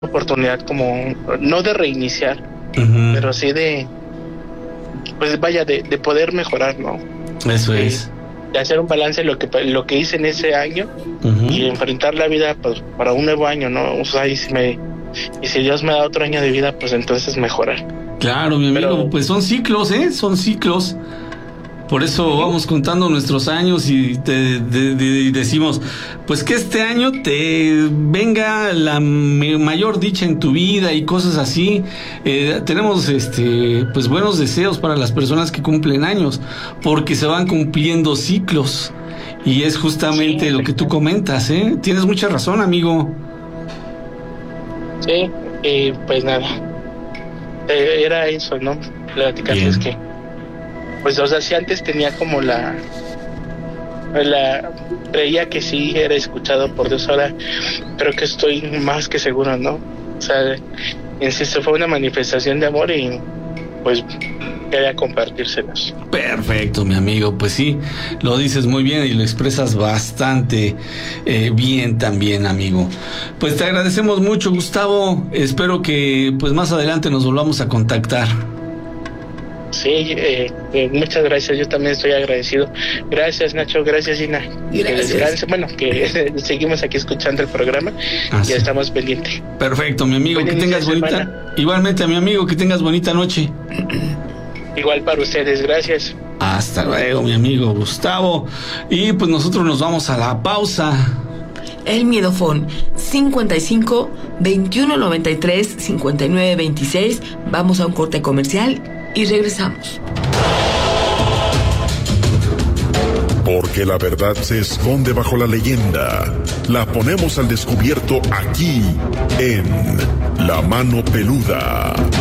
oportunidad como, no de reiniciar, pero sí de, pues vaya, de poder mejorar, ¿no? Eso es. De hacer un balance de lo que hice en ese año y enfrentar la vida pues para un nuevo año, ¿no? O sea, y si Dios me da otro año de vida, pues entonces mejorar. Claro, mi amigo, pues son ciclos, son ciclos. Por eso vamos contando nuestros años y decimos, pues que este año te venga la mayor dicha en tu vida y cosas así. Tenemos pues buenos deseos para las personas que cumplen años, porque se van cumpliendo ciclos. Y es justamente lo que tú comentas, Tienes mucha razón, amigo. Sí, pues nada. Era eso, ¿no? Platicarles que pues, o sea, si antes tenía como creía que sí era escuchado por Dios, ahora creo que estoy más que seguro, ¿no? O sea, insisto, fue una manifestación de amor y pues quería compartírselos. Perfecto, mi amigo, pues sí, lo dices muy bien y lo expresas bastante bien también, amigo. Pues te agradecemos mucho, Gustavo, espero que pues más adelante nos volvamos a contactar. Sí, muchas gracias, yo también estoy agradecido. Gracias, Nacho, gracias, Gina. Gracias. Bueno, que seguimos aquí escuchando el programa y estamos pendientes. Perfecto, mi amigo, que tengas bonita. Igualmente, mi amigo, que tengas bonita noche. Igual para ustedes, gracias. Hasta luego, mi amigo Gustavo. Y pues nosotros nos vamos a la pausa. El Miedofón 55 21 93 59 26. Vamos a un corte comercial y regresamos. Porque la verdad se esconde bajo la leyenda. La ponemos al descubierto aquí en La Mano Peluda.